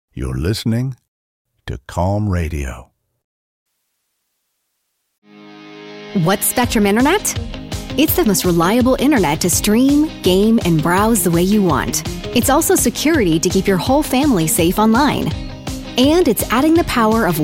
You're listening to Calm Radio. What's Spectrum Internet? It's the most reliable internet to stream, game, and browse the way you want. It's also security to keep your whole family safe online. And it's adding the power of